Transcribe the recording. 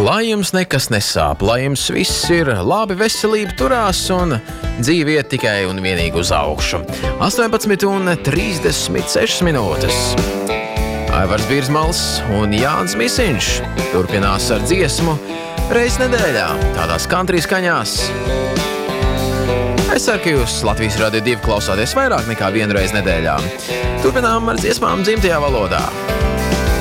Lai jums nekas nesāp, lai jums viss ir labi, veselība turās un dzīve iet tikai un vienīgi uz augšu. 18:36 minūtes. Aivars Birzmals un Jānis Misiņš turpinās ar dziesmu reiz nedēļā, tādās country skaņās. Es ceru, ka jūs Latvijas Radio 2 klausāties vairāk nekā vienu reizi nedēļā. Turpinām ar dziesmām dzimtajā valodā.